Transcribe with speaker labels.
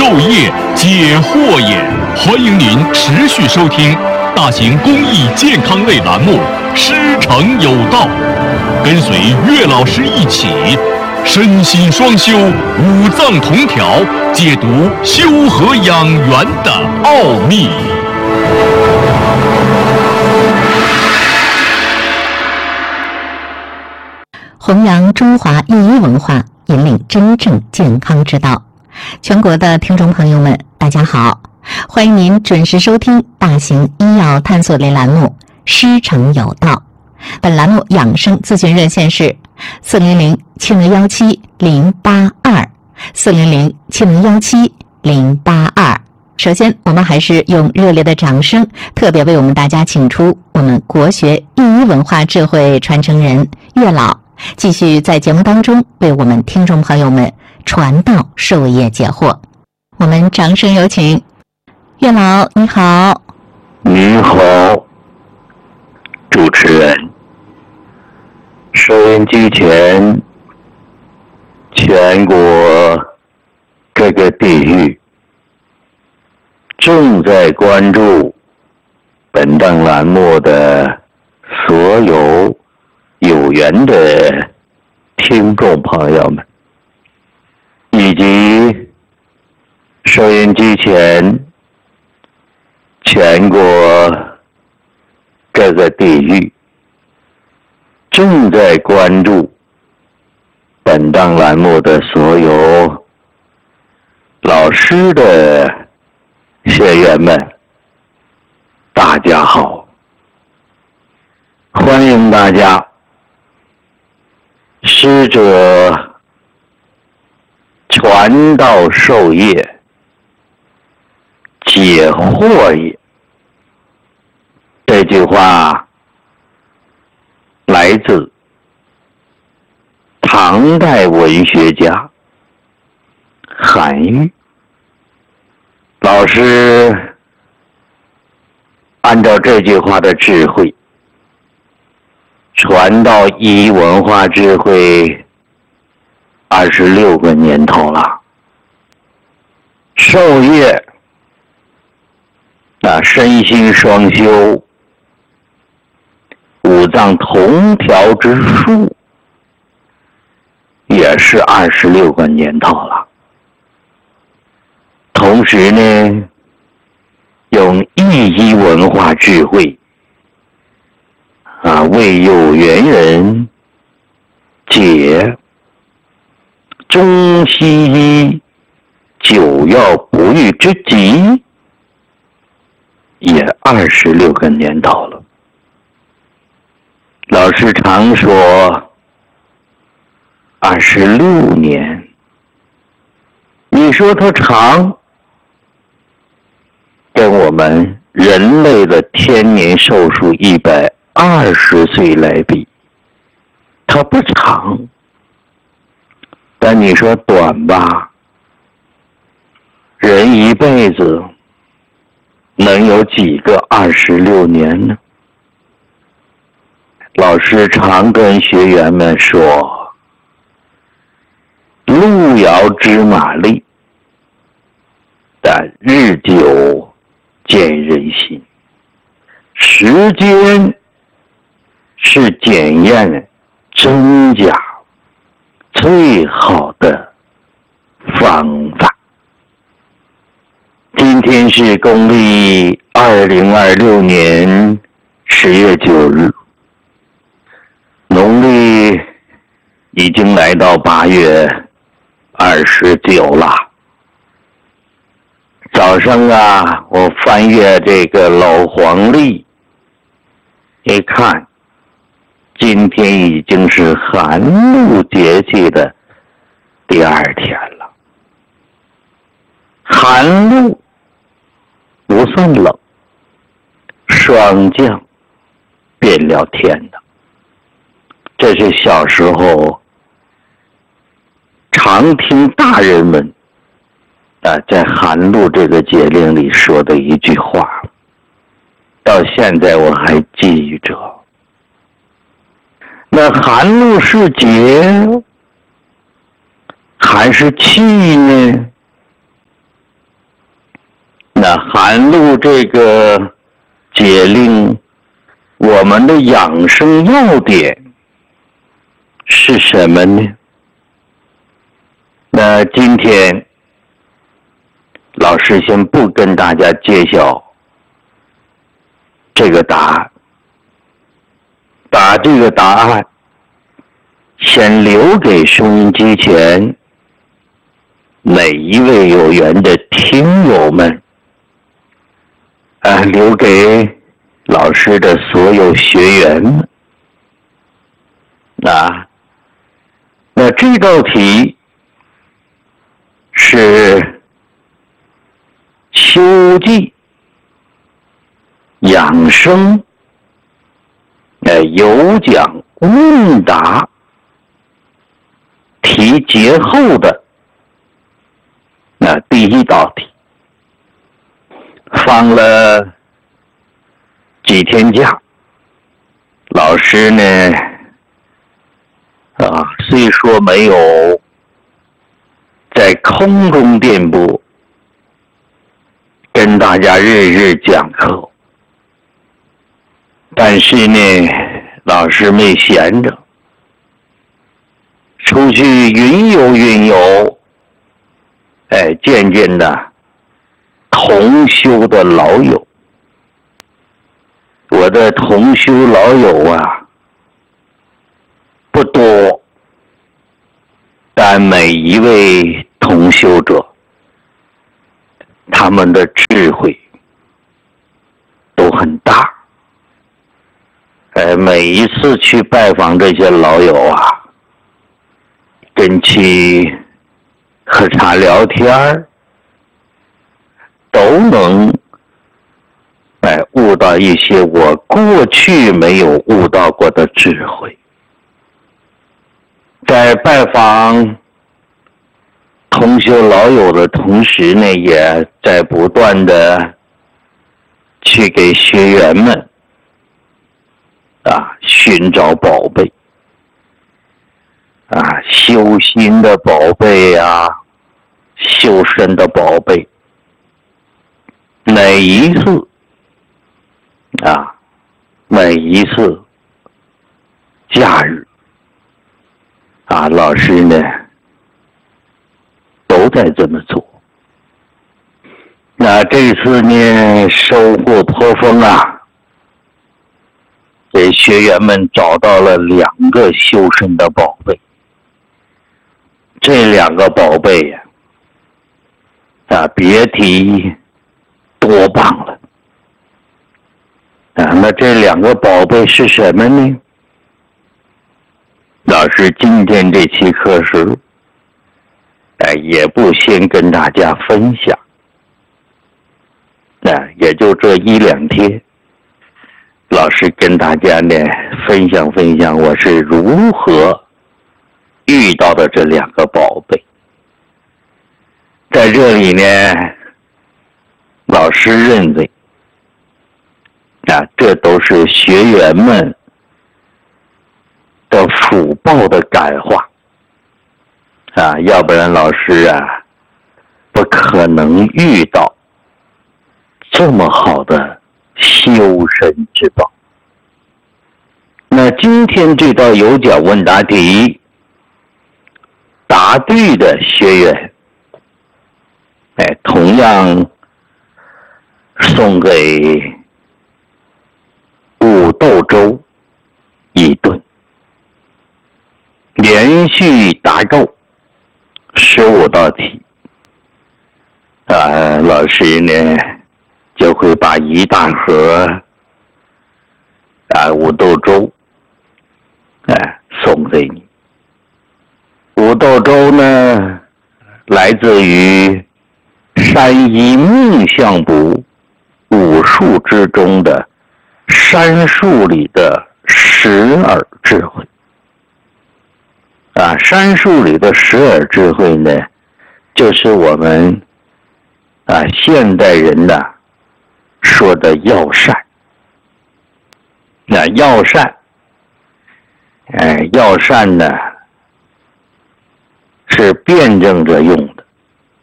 Speaker 1: 授业解惑也。欢迎您持续收听大型公益健康类栏目《师承有道》，跟随岳老师一起身心双修，五脏同调，解读修和养元的奥秘。
Speaker 2: 弘扬中华医医文化，引领真正健康之道。全国的听众朋友们，大家好，欢迎您准时收听大型医药探索类栏目《师承有道》。本栏目养生咨询热线是400-7017-082，400-7017-082。首先，我们还是用热烈的掌声，特别为我们大家请出我们国学医医文化智慧传承人岳老，继续在节目当中为我们听众朋友们传道授业解惑。我们掌声有请岳老，你好。
Speaker 3: 你好，主持人。收音机前，全国各个地域正在关注本档栏目的所有有缘的听众朋友们，以及收音机前全国各个地域正在关注本档栏目的所有老师的学员们，大家好，欢迎大家。师者传道授业解惑也，这句话来自唐代文学家韩愈。老师按照这句话的智慧，传道医文化智慧26个年头了。授业身心双修，五脏同调之术也是26个年头了。同时呢，用医医文化智慧为有缘人解中西医久药不愈之急，也26个年头了。老师常说26年，你说它长，跟我们人类的天年寿数120岁来比，它不长。但你说短吧，人一辈子能有几个26年呢？老师常跟学员们说，路遥知马力，但日久见人心。时间是检验真假最好的方法。今天是公历2026年10月9日，农历已经来到8月29了。早上我翻阅这个老黄历，一看今天已经是寒露节气的第2天了。寒露不算冷，霜降变了天的。这是小时候常听大人们在寒露这个节令里说的一句话，到现在我还记着。那寒露是节还是气呢？ 那韩露这个解令我们的养生要点是什么呢？那今天老师先不跟大家揭晓这个答案，把这个答案先留给收音机前每一位有缘的听友们，留给老师的所有学员们。那这道题是秋季养生有奖问答题节后的第一道题。放了几天假，老师呢虽说没有在空中电波跟大家日日讲课，但是呢老师没闲着，出去云游，见见的同修的老友。我的同修老友不多，但每一位同修者他们的智慧都很大。每一次去拜访这些老友跟其喝茶聊天都能悟到一些我过去没有悟到过的智慧。在拜访同修老友的同时呢，也在不断的去给学员们寻找宝贝修心的宝贝修身的宝贝。每一次假日老师呢都在这么做。那这次呢收获颇丰给学员们找到了2个修身的宝贝。这2个宝贝别提多棒了。那这2个宝贝是什么呢？老师今天这期课时也不先跟大家分享，也就这1-2天，老师跟大家呢分享我是如何遇到的这2个宝贝。在这里呢，老师认为这都是学员们的福报的感化要不然老师不可能遇到这么好的修身之宝。那今天这道有奖问答题答对的学员同样送给五豆粥1顿，连续答够15道题老师呢就会把1大盒五豆粥送给你。五豆粥呢来自于山医命相卜5术之中的山术里的10耳智慧山术里的10耳智慧呢，就是我们现代人说的药膳。那药膳药膳呢是辩证着用的